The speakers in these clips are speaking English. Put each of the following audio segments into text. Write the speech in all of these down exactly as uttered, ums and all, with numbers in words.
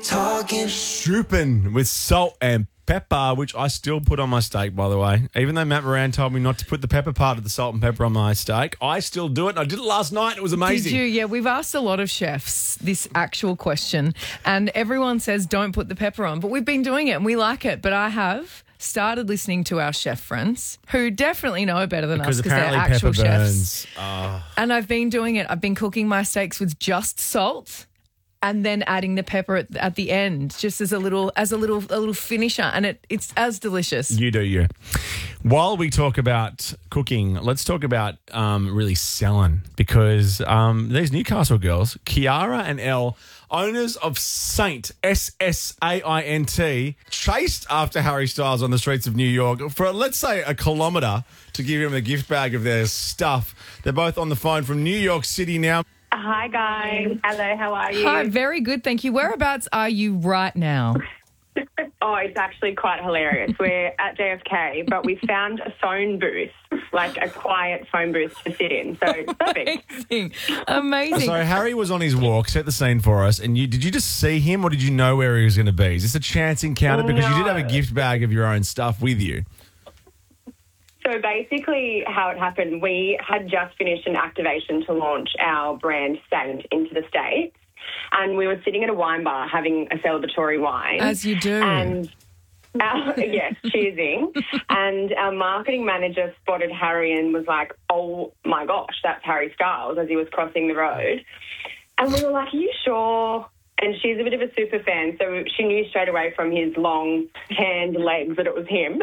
talking. Shoopin with salt and pepper, which I still put on my steak, by the way. Even though Matt Moran told me not to put the pepper part of the salt and pepper on my steak, I still do it. And I did it last night. It was amazing. Did you? Yeah, we've asked a lot of chefs this actual question, and everyone says don't put the pepper on. But we've been doing it and we like it. But I have started listening to our chef friends who definitely know better than Because us because they're apparently actual pepper chefs. burns. Oh. And I've been doing it. I've been cooking my steaks with just salt and then adding the pepper at, at the end, just as a little as a little a little finisher, and it it's as delicious. You do you. While we talk about cooking, let's talk about um, really selling, because um, these Newcastle girls, Kiara and Elle, owners of Saint, S S A I N T, chased after Harry Styles on the streets of New York for, let's say, a kilometre to give him a gift bag of their stuff. They're both on the phone from New York City now. Hi, guys. Hello, how are you? Hi, very good, thank you. Whereabouts are you right now? Oh, it's actually quite hilarious. We're at J F K, but we found a phone booth, like a quiet phone booth to sit in. So perfect. Amazing. Amazing. So Harry was on his walk, set the scene for us, and you did you just see him or did you know where he was going to be? Is this a chance encounter? Because you did have a gift bag of your own stuff with you. So basically how it happened, we had just finished an activation to launch our brand Saint into the States, and we were sitting at a wine bar having a celebratory wine. As you do. And our, yes, cheersing. And our marketing manager spotted Harry and was like, oh, my gosh, that's Harry Styles, as he was crossing the road. And we were like, are you sure? And she's a bit of a super fan, so she knew straight away from his long tanned legs that it was him.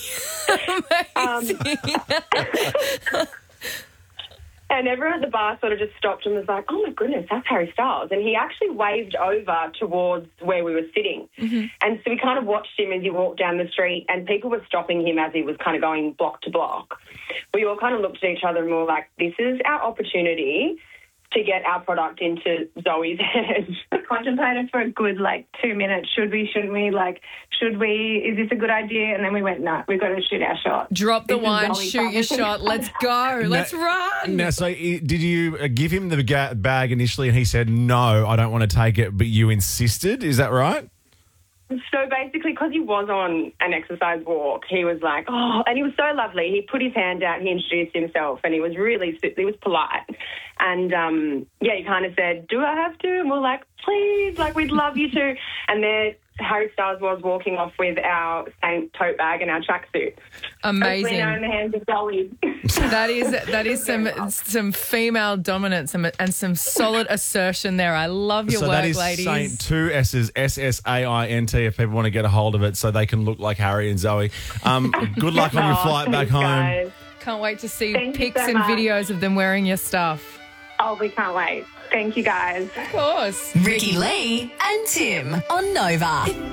um, and everyone at the bar sort of just stopped and was like, oh, my goodness, that's Harry Styles. And he actually waved over towards where we were sitting. Mm-hmm. And so we kind of watched him as he walked down the street, and people were stopping him as he was kind of going block to block. We all kind of looked at each other and we were like, this is our opportunity to get our product into Zoe's head. Contemplated for a good, like, two minutes. Should we, shouldn't we? Like, should we? Is this a good idea? And then we went, no, we've got to shoot our shot. Drop the This is wine, Zoe shoot your Thomas. shot. Let's go. Let's run. Now, so i- did you uh, give him the ga- bag initially and he said, no, I don't want to take it, but you insisted? Is that right? So basically, because he was on an exercise walk, he was like, oh, and he was so lovely. He put his hand out, he introduced himself, and he was really, he was polite. And, um, yeah, he kind of said, do I have to? And we're like, please, like, we'd love you to. And there Harry Styles was walking off with our Saint tote bag and our tracksuit. Amazing. Now in the hands of Zoe. That is that is some some female dominance and, and some solid assertion there. I love your so work, that is ladies. Saint, two S's, S S A I N T, if people want to get a hold of it so they can look like Harry and Zoe. Um, good luck on your Oh, flight back thanks, home. guys. Can't wait to see Thank you pics so and much. videos of them wearing your stuff. Oh, we can't wait. Thank you, guys. Of course. Ricky Lee and Tim on Nova.